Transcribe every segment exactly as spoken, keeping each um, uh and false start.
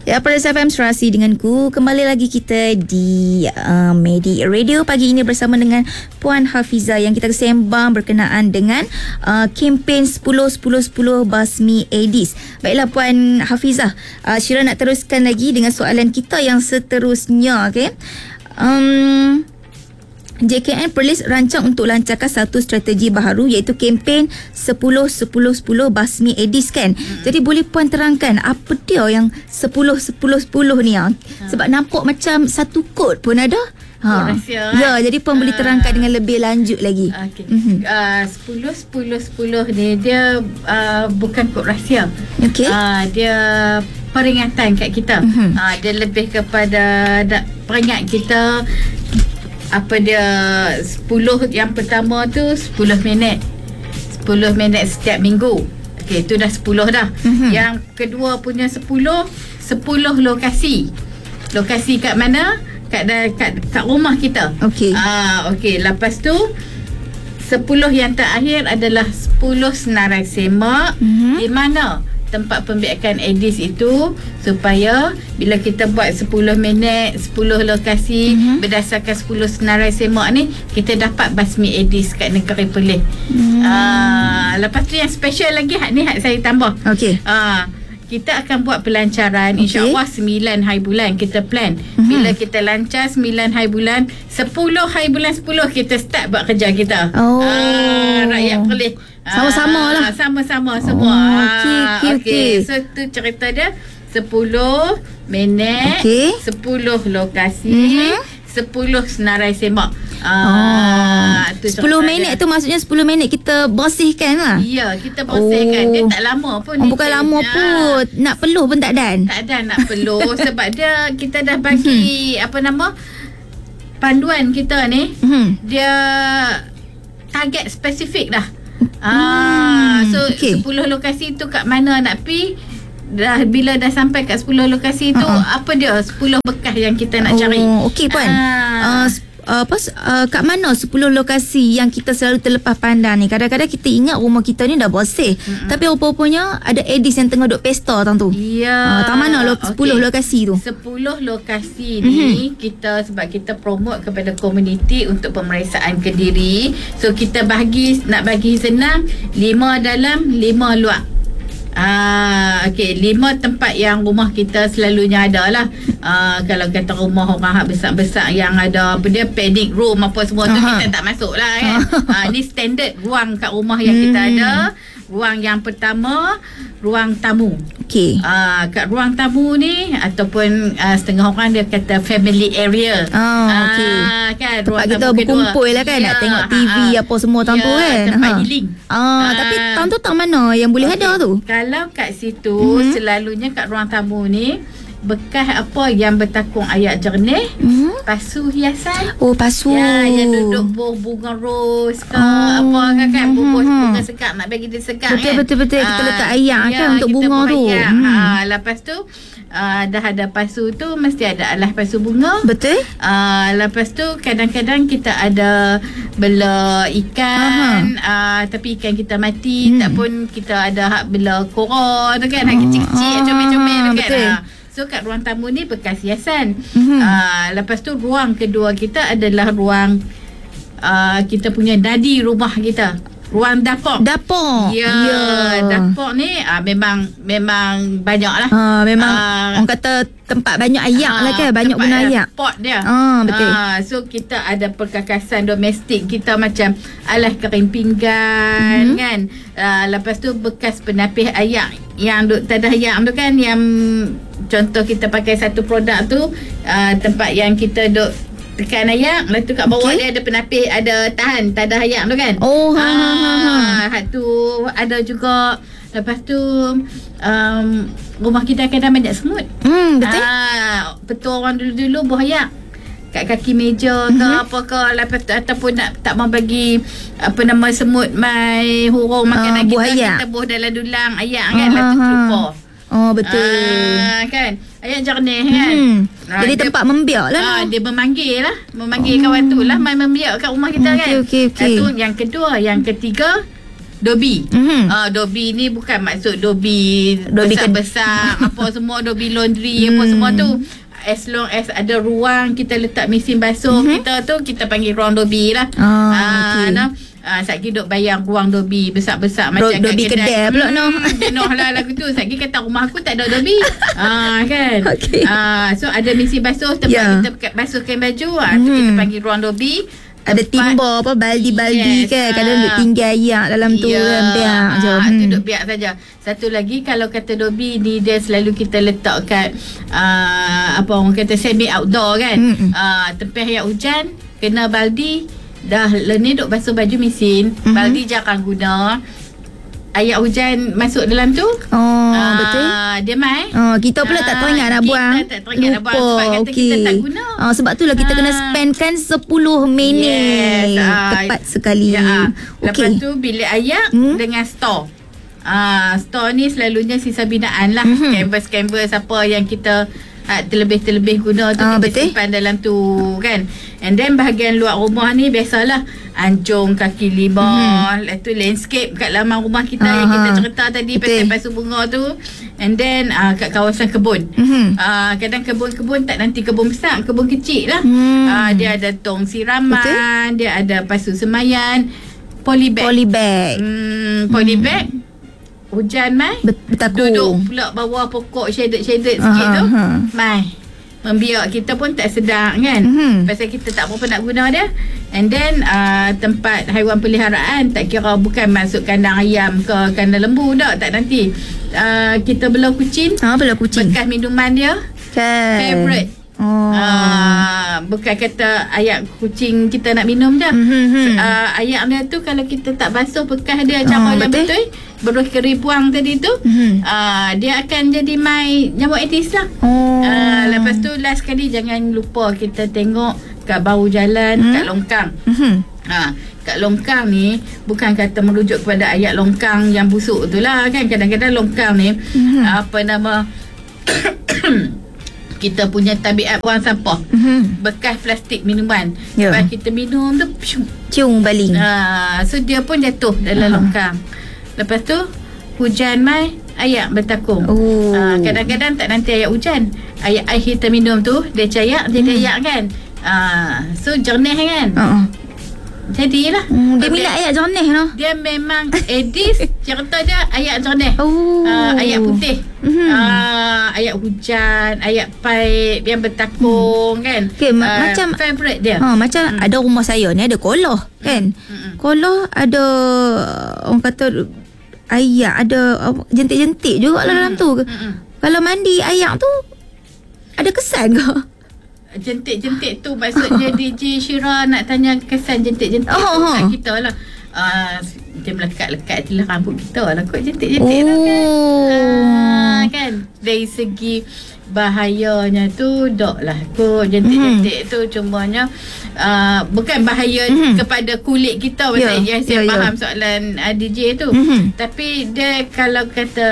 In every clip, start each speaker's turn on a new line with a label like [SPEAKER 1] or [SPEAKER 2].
[SPEAKER 1] Ya, pada F M Serasi denganku. Kembali lagi kita di uh, Medi Radio pagi ini bersama dengan Puan Hafizah yang kita sembang berkenaan dengan uh, kempen sepuluh sepuluh sepuluh basmi AIDS. Baiklah Puan Hafizah, uh, Syira nak teruskan lagi dengan soalan kita yang seterusnya. Okay. Um, J K N Perlis rancang untuk lancarkan satu strategi baharu iaitu kempen sepuluh sepuluh sepuluh basmi AIDS kan. Hmm. Jadi boleh Puan terangkan apa dia yang sepuluh sepuluh sepuluh ni ya? Ha. Sebab nampak macam satu kod pun ada. Ha. Rahsia, ya, kan? Jadi Puan uh, boleh terangkan dengan lebih lanjut lagi. Okey. Mm-hmm.
[SPEAKER 2] Uh, sepuluh sepuluh sepuluh ni dia uh, bukan kod rahsia. Okey. Uh, dia peringatan kat kita. Mm-hmm. Uh, dia lebih kepada da, peringat kita. Apa dia sepuluh yang pertama tu sepuluh minit. sepuluh minit setiap minggu. Okey, itu dah sepuluh dah. Mm-hmm. Yang kedua punya sepuluh, sepuluh lokasi. Lokasi kat mana? Kat kat, kat rumah kita. Okey. Ah, okey, lepas tu sepuluh yang terakhir adalah sepuluh senarai semak. Mm-hmm. Di mana tempat pembiakan AIDS itu, supaya bila kita buat sepuluh minit, sepuluh lokasi, mm-hmm, berdasarkan sepuluh senarai semak ni, kita dapat basmi AIDS kat negara Perlis. Mm. Uh, lepas tu yang special lagi, hak ni hak saya tambah. Okey. Uh, kita akan buat pelancaran, okay, insya-Allah sembilan hari bulan kita plan. Mm-hmm. Bila kita lancar sembilan hari bulan, sepuluh hari bulan sepuluh kita start buat kerja kita. Oh. Uh, rakyat Perlis.
[SPEAKER 1] Sama-sama lah.
[SPEAKER 2] Sama-sama semua.
[SPEAKER 1] Oh, okey, okey, okey.
[SPEAKER 2] So, tu cerita dia sepuluh minit, okay, sepuluh lokasi, mm-hmm, sepuluh senarai semak.
[SPEAKER 1] Ah, oh. sepuluh minit dia tu maksudnya sepuluh minit kita bersihkan lah.
[SPEAKER 2] Ya, kita bersihkan. Oh. Dia tak lama pun.
[SPEAKER 1] Oh, bukan lama pun. Nak peluh pun tak dan.
[SPEAKER 2] Tak dan nak peluh. Sebab dia, kita dah bagi, apa nama, panduan kita ni, mm-hmm, dia target spesifik dah. Ah, so okay, sepuluh lokasi tu kat mana nak pi, dah bila dah sampai kat sepuluh lokasi tu, uh-uh, apa dia sepuluh bekas yang kita nak cari.
[SPEAKER 1] Oh, okey Puan. Ah. Uh, Uh, pas, uh, kat mana sepuluh lokasi yang kita selalu terlepas pandang ni? Kadang-kadang kita ingat rumah kita ni dah bersih, mm-hmm, tapi rupa-rupanya ada AIDS yang tengah duk pesta tang tu. Ya. Uh, tak mana lo- sepuluh okay, lokasi tu? sepuluh lokasi ni, mm-hmm, kita sebab kita promote kepada komuniti untuk pemeriksaan kediri. So kita bagi, nak bagi senang, lima dalam, lima luar. Ah, okey, lima tempat yang rumah kita selalunya ada lah. Ah, kalau kata rumah orang besar-besar yang ada apa dia, panic room apa semua, uh-huh, tu kita tak masuk lah kan. Ah, ni standard ruang kat rumah yang hmm. kita ada. Ruang yang pertama, ruang tamu. Okey. Ah, kat ruang tamu ni ataupun uh, setengah orang dia kata family area. Oh, okey. Ah, kan ruang tempat kita berkumpul lah kan, ya, nak tengok T V ha, apa semua tang ya, tu kan. Tempat healing. Ah, ah, tapi tang tu tang mana yang boleh okay, ada tu? Kalau kat situ, mm-hmm, selalunya kat ruang tamu ni bekas apa yang bertakung air jernih, mm-hmm, pasu hiasan. Oh, pasu. Ya, yang duduk buah bunga ros ke, oh, apa kan, buah bunga segar nak bagi dia segar. Betul, kan? Betul betul. Kita letak air ya, kan untuk bunga tu. Hmm. Ha, lepas tu uh, dah ada pasu tu, mesti ada alas pasu bunga. Betul. Uh, lepas tu kadang-kadang kita ada bela ikan, uh, tapi ikan kita mati, hmm, tak pun kita ada hak bela kora tu kan, hak kecil-kecil, comel-comel tu kan. Betul. Uh, So kat ruang tamu ni bekas hiasan. Mm-hmm. Uh, lepas tu ruang kedua kita adalah ruang uh, kita punya dadi rumah kita. Ruang dapur. Dapur. Ya, yeah. Dapur ni uh, memang memang banyak lah. Uh, memang uh, orang kata tempat banyak ayak uh, lah kan. Banyak guna ayak. Pot dia. Uh, betul. Uh, so kita ada perkakasan domestik kita macam alas kering pinggan, mm-hmm, kan. Uh, lepas tu bekas penapis ayak yang duk tadah ayak tu kan, yang contoh kita pakai satu produk tu, uh, tempat yang kita duk tekan ayak, lepas tu kat bawah, okay, dia ada penapis, ada tahan tadah ayak tu kan. Oh, ha, ha, ha, ha. Hak tu ada juga. Lepas tu um, rumah kita kadang banyak semut. Hmm, betul. Ah, betul orang dulu-dulu buah ayak kat kaki meja ke, mm-hmm, apa ke, lepas tu ataupun nak tak mau bagi apa nama semut mai hurung makanan uh, kita, ayak, kita buah dalam dulang ayak kan, uh, lepas tu terlupa. Oh, betul. Ah, kan. Ayak jernih kan. Hmm. Ah, jadi dia, tempat membiak lah. Ah, dia memanggil lah. Memanggil oh, kawan tu lah. Main membiak kat rumah kita, okay, kan. Okay, okay. Itu yang kedua. Yang ketiga,
[SPEAKER 2] Dobi.
[SPEAKER 1] Mm-hmm.
[SPEAKER 2] Uh, Dobi ni bukan maksud Dobi,
[SPEAKER 1] Dobi
[SPEAKER 2] besar-besar apa semua, Dobi laundry apa
[SPEAKER 1] Hmm.
[SPEAKER 2] semua tu. As long as ada ruang kita letak mesin basuh mm-hmm. kita tu, kita panggil ruang Dobi lah.
[SPEAKER 1] Ah,
[SPEAKER 2] Ah,
[SPEAKER 1] okay.
[SPEAKER 2] nah. Ah, satgi duk bayang ruang Dobi besar-besar
[SPEAKER 1] Do-
[SPEAKER 2] macam kat
[SPEAKER 1] Dobi kedai pula, no.
[SPEAKER 2] Noh lah lagu tu. Satgi kata rumah aku tak ada Dobi. Ah kan.
[SPEAKER 1] Okay.
[SPEAKER 2] Ah, so ada mesin basuh tempat
[SPEAKER 1] Yeah.
[SPEAKER 2] kita kat- basuhkan baju. Ah, tu
[SPEAKER 1] Hmm.
[SPEAKER 2] kita panggil ruang Dobi.
[SPEAKER 1] Ada timba apa, baldi-baldi
[SPEAKER 2] Yes,
[SPEAKER 1] kan.
[SPEAKER 2] ah.
[SPEAKER 1] Kadang duk tinggi air dalam tu
[SPEAKER 2] Ya,
[SPEAKER 1] kan. Biar je.
[SPEAKER 2] ah,
[SPEAKER 1] Hmm.
[SPEAKER 2] tu duk biar saja. Satu lagi, kalau kata Dobi ni, dia selalu kita letak kat uh, apa orang kata semi outdoor kan.
[SPEAKER 1] Mm-mm.
[SPEAKER 2] Uh, tempih air hujan, kena baldi. Dah ni duk basuh baju mesin,
[SPEAKER 1] Mhm.
[SPEAKER 2] baldi jarang guna. Air hujan masuk dalam tu.
[SPEAKER 1] Oh,
[SPEAKER 2] Ah,
[SPEAKER 1] betul.
[SPEAKER 2] Dia mai.
[SPEAKER 1] Oh, kita pula tak teringat nak
[SPEAKER 2] Kita
[SPEAKER 1] buang.
[SPEAKER 2] tak teringat nak buang sebab kata
[SPEAKER 1] Okey.
[SPEAKER 2] kita tak guna.
[SPEAKER 1] Ah, sebab tu lah kita
[SPEAKER 2] Ah.
[SPEAKER 1] kena spend kan sepuluh minit.
[SPEAKER 2] Yes, ah,
[SPEAKER 1] Tepat sekali.
[SPEAKER 2] Ya, ah. Lepas
[SPEAKER 1] Okey.
[SPEAKER 2] tu bilik air
[SPEAKER 1] Hmm.
[SPEAKER 2] dengan store. Ah, store ni selalunya sisa binaan lah.
[SPEAKER 1] Mhm.
[SPEAKER 2] Canvas-canvas apa yang kita ah, terlebih-terlebih guna tu,
[SPEAKER 1] Ah,
[SPEAKER 2] kita
[SPEAKER 1] betul.
[SPEAKER 2] simpan dalam tu kan. And then bahagian luar rumah ni biasalah anjung kaki lima,
[SPEAKER 1] Mhm.
[SPEAKER 2] lepas tu landscape kat laman rumah kita
[SPEAKER 1] Ah,
[SPEAKER 2] yang kita
[SPEAKER 1] ah.
[SPEAKER 2] cerita tadi,
[SPEAKER 1] Betul.
[SPEAKER 2] pasal pasu bunga tu. And then ah, kat kawasan kebun.
[SPEAKER 1] Mhm.
[SPEAKER 2] Ah, kadang kebun-kebun tak nanti kebun besar, kebun kecil lah.
[SPEAKER 1] Hmm.
[SPEAKER 2] Ah, dia ada tong siraman, dia ada pasu semayan, polybag.
[SPEAKER 1] Polybag.
[SPEAKER 2] Hmm, polybag. Hujan mai.
[SPEAKER 1] Bet- bertakung.
[SPEAKER 2] Duduk pula bawah pokok shaded-shaded
[SPEAKER 1] Ah,
[SPEAKER 2] sikit tu.
[SPEAKER 1] ah.
[SPEAKER 2] Mai. Membiak kita pun tak sedar kan.
[SPEAKER 1] Mhm.
[SPEAKER 2] Pasal kita tak berapa nak guna dia. And then uh, tempat haiwan peliharaan, tak kira bukan masuk kandang ayam ke kandang lembu dah, tak nanti. Uh, kita belah kucing.
[SPEAKER 1] Ah, belah kucing.
[SPEAKER 2] Bekas minuman dia.
[SPEAKER 1] Kan.
[SPEAKER 2] Favorite.
[SPEAKER 1] Oh.
[SPEAKER 2] Ah, bukan kata ayak kucing kita nak minum je.
[SPEAKER 1] Mhm.
[SPEAKER 2] Uh, ayak dia tu kalau kita tak basuh bekas dia
[SPEAKER 1] Ah,
[SPEAKER 2] cara yang
[SPEAKER 1] betul.
[SPEAKER 2] betul, beruh keri buang tadi tu,
[SPEAKER 1] Mhm.
[SPEAKER 2] uh, dia akan jadi mai nyamuk Aedes lah.
[SPEAKER 1] Oh.
[SPEAKER 2] Uh, lepas tu last kali jangan lupa kita tengok kat bahu jalan,
[SPEAKER 1] Hmm?
[SPEAKER 2] kat longkang.
[SPEAKER 1] Mhm.
[SPEAKER 2] Ha, kat longkang ni bukan kata merujuk kepada ayat longkang yang busuk tu lah kan. Kadang-kadang longkang ni
[SPEAKER 1] Mhm.
[SPEAKER 2] apa nama kita punya tabiat buang sampah.
[SPEAKER 1] Mhm.
[SPEAKER 2] Bekas plastik minuman.
[SPEAKER 1] Ya.
[SPEAKER 2] Lepas kita minum tu piu.
[SPEAKER 1] Cium baling.
[SPEAKER 2] Ha, so dia pun jatuh dalam
[SPEAKER 1] Aha.
[SPEAKER 2] longkang. Lepas tu hujan mai, ayak bertakung.
[SPEAKER 1] Oh.
[SPEAKER 2] Ha, kadang-kadang tak nanti ayak hujan. Ayak air kita minum tu dia cayak, dia
[SPEAKER 1] Hmm.
[SPEAKER 2] ayak kan. Ha, so jernih kan.
[SPEAKER 1] Uh-uh.
[SPEAKER 2] Jadilah.
[SPEAKER 1] Hmm, dia
[SPEAKER 2] Okey.
[SPEAKER 1] minat ayat jernih no.
[SPEAKER 2] Dia memang Aedes, cerita dia ayak jernih.
[SPEAKER 1] Oh.
[SPEAKER 2] Uh, ayak putih.
[SPEAKER 1] Mhm.
[SPEAKER 2] Uh, ayak hujan, ayak paip yang bertakung kan.
[SPEAKER 1] Okey, ma-
[SPEAKER 2] Ah,
[SPEAKER 1] macam-
[SPEAKER 2] favorite dia.
[SPEAKER 1] Ha, macam
[SPEAKER 2] Hmm.
[SPEAKER 1] ada rumah saya ni ada koloh kan.
[SPEAKER 2] Mm-mm.
[SPEAKER 1] Koloh ada orang kata ayak, ada uh, jentik-jentik juga lah dalam tu.
[SPEAKER 2] Mm-mm.
[SPEAKER 1] Kalau mandi ayak tu ada kesan ke?
[SPEAKER 2] Jentik-jentik tu maksudnya D J Syira nak tanya kesan jentik-jentik
[SPEAKER 1] Oh,
[SPEAKER 2] tu
[SPEAKER 1] oh.
[SPEAKER 2] kat kita lah. Uh, dia melekat-lekat je lah rambut kita lah kot jentik-jentik tu kan.
[SPEAKER 1] Oh.
[SPEAKER 2] Ah, kan dari segi bahayanya tu dok lah kot jentik-jentik tu, cumanya uh, bukan bahaya
[SPEAKER 1] Mhm.
[SPEAKER 2] kepada kulit kita
[SPEAKER 1] Ya,
[SPEAKER 2] pasal yang saya
[SPEAKER 1] ya, ya.
[SPEAKER 2] faham soalan uh, D J tu.
[SPEAKER 1] Mhm.
[SPEAKER 2] Tapi dia kalau kata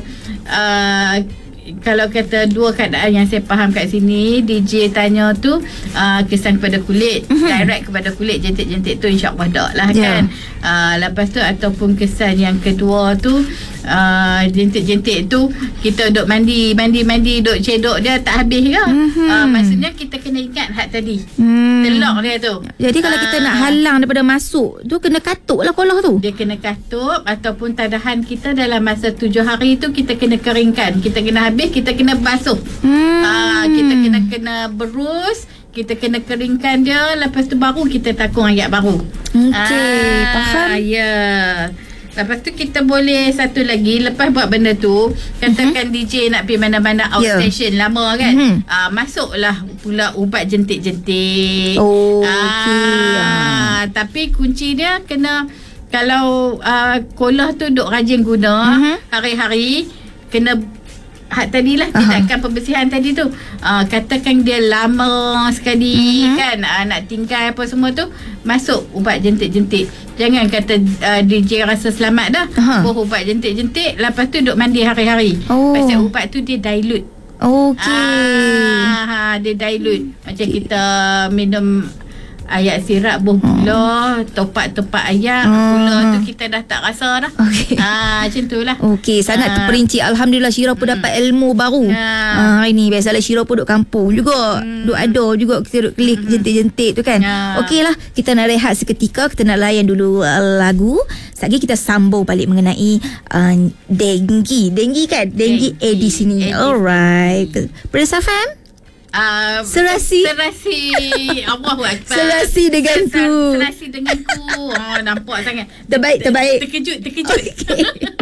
[SPEAKER 2] uh, kalau kata dua keadaan yang saya faham kat sini, D J tanya tu uh, kesan kepada kulit,
[SPEAKER 1] Mhm.
[SPEAKER 2] direct kepada kulit jentik-jentik tu insya-Allah tak lah
[SPEAKER 1] Ya.
[SPEAKER 2] kan. Uh, lepas tu ataupun kesan yang kedua tu uh, jentik-jentik tu kita duk mandi mandi mandi duk cedok dia tak habis ke.
[SPEAKER 1] Mhm.
[SPEAKER 2] Uh, maksudnya kita kena ingat hak tadi.
[SPEAKER 1] Hmm.
[SPEAKER 2] Telok dia tu.
[SPEAKER 1] Jadi kalau kita
[SPEAKER 2] Ah.
[SPEAKER 1] nak halang daripada masuk tu kena katuk lah koloh tu.
[SPEAKER 2] Dia kena katup ataupun tadahan kita dalam masa tujuh hari tu kita kena keringkan. Kita kena habis, kita kena basuh.
[SPEAKER 1] Hmm.
[SPEAKER 2] Ah, kita kena kena berus, kita kena keringkan dia, lepas tu baru kita takung ayak baru.
[SPEAKER 1] Okey, faham.
[SPEAKER 2] Ya. Lepas tu kita boleh satu lagi, lepas buat benda tu, katakan D J nak pergi mana-mana
[SPEAKER 1] Ya.
[SPEAKER 2] outstation lama kan.
[SPEAKER 1] Mhm.
[SPEAKER 2] Ah, masuklah pula ubat jentik-jentik.
[SPEAKER 1] Oh,
[SPEAKER 2] Ah,
[SPEAKER 1] okey.
[SPEAKER 2] tapi kunci dia kena kalau uh, kolah tu duk rajin guna
[SPEAKER 1] Mhm.
[SPEAKER 2] hari-hari, kena hak tadilah
[SPEAKER 1] Aha.
[SPEAKER 2] tindakan pembersihan tadi tu. Uh, katakan dia lama sekali
[SPEAKER 1] Mhm.
[SPEAKER 2] kan uh, nak tinggal apa semua tu, masuk ubat jentik-jentik. Jangan kata uh, D J rasa selamat dah
[SPEAKER 1] Aha.
[SPEAKER 2] buah ubat jentik-jentik, lepas tu duk mandi hari-hari.
[SPEAKER 1] Oh.
[SPEAKER 2] Pasal ubat tu dia dilute.
[SPEAKER 1] Okey.
[SPEAKER 2] Ah, ha, dia dilute. Macam kita minum Ayak sirap buah gula, topak-topak ayak,
[SPEAKER 1] Hmm.
[SPEAKER 2] gula tu kita dah tak rasa dah.
[SPEAKER 1] Okey.
[SPEAKER 2] Ah, macam tu lah.
[SPEAKER 1] Okey, sangat
[SPEAKER 2] Ah.
[SPEAKER 1] terperinci. Alhamdulillah Syirah pun dapat ilmu baru.
[SPEAKER 2] Ya.
[SPEAKER 1] Ah, hari ni biasalah Syirah pun duduk kampung juga.
[SPEAKER 2] Hmm.
[SPEAKER 1] Duduk ada juga kita duduk klik jentik-jentik tu kan.
[SPEAKER 2] Ya.
[SPEAKER 1] Okeylah, kita nak rehat seketika, kita nak layan dulu uh, lagu. Sekejap kita sambung balik mengenai uh, denggi. Denggi kan? Denggi
[SPEAKER 2] Denggi.
[SPEAKER 1] Edis ini.
[SPEAKER 2] Edis.
[SPEAKER 1] Alright. Perisa Fam?
[SPEAKER 2] Uh,
[SPEAKER 1] Serasi.
[SPEAKER 2] Serasi Allahu Akbar.
[SPEAKER 1] Serasi denganku.
[SPEAKER 2] Serasi denganku. Oh, nampak sangat.
[SPEAKER 1] Terbaik, terbaik.
[SPEAKER 2] Terkejut, terkejut.
[SPEAKER 1] Okey.